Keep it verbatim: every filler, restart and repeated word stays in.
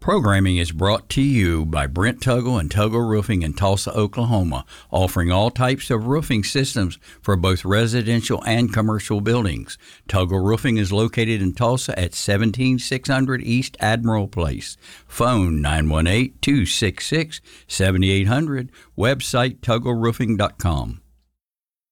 Programming is brought to you by Brent Tuggle and Tuggle Roofing in Tulsa, Oklahoma, offering all types of roofing systems for both residential and commercial buildings. Tuggle Roofing is located in Tulsa at seventeen six hundred East Admiral Place. Phone nine one eight, two six six, seven eight zero zero. Website tuggle roofing dot com.